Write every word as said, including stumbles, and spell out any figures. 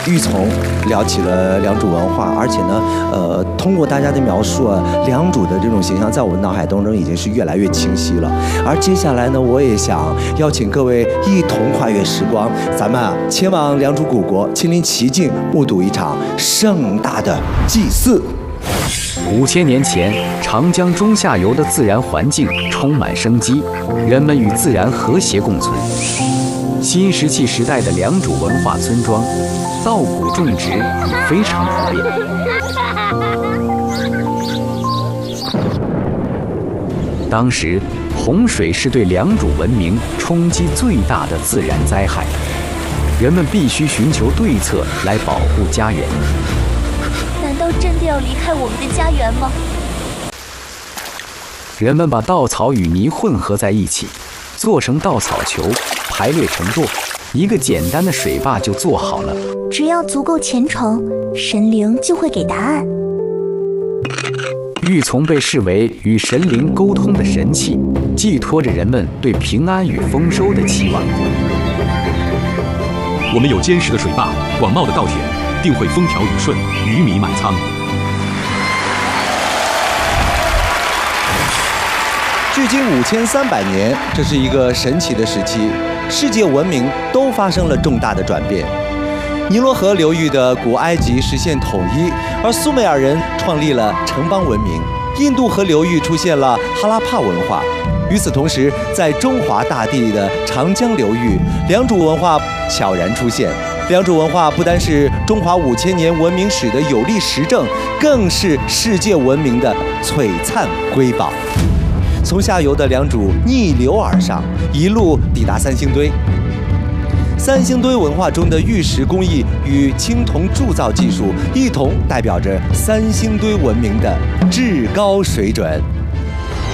玉琮聊起了良渚文化，而且呢，呃，通过大家的描述啊，良渚的这种形象在我脑海当中已经是越来越清晰了。而接下来呢，我也想邀请各位一同跨越时光，咱们啊前往良渚古国，亲临其境，目睹一场盛大的祭祀。 五千年前，长江中下游的自然环境充满生机，人们与自然和谐共存。新石器时代的良渚文化村庄，稻谷种植已非常普遍。当时，洪水是对良渚文明冲击最大的自然灾害，人们必须寻求对策来保护家园。 难道真的要离开我们的家园吗？ 人们把稻草与泥混合在一起，做成稻草球，排列成垛，一个简单的水坝就做好了。 只要足够虔诚，神灵就会给答案。 玉琮被视为与神灵沟通的神器，寄托着人们对平安与丰收的期望。 我们有坚实的水坝，广袤的稻田，定会风调雨顺，鱼米满仓。 距今五千三百年，这是一个神奇的时期，世界文明都发生了重大的转变。尼罗河流域的古埃及实现统一，而苏美尔人创立了城邦文明。印度河流域出现了哈拉帕文化。与此同时，在中华大地的长江流域，良渚文化悄然出现。良渚文化不单是中华五千年文明史的有力实证，更是世界文明的璀璨瑰宝。从下游的良渚逆流而上，一路抵达三星堆。三星堆文化中的玉石工艺与青铜铸造技术，一同代表着三星堆文明的至高水准。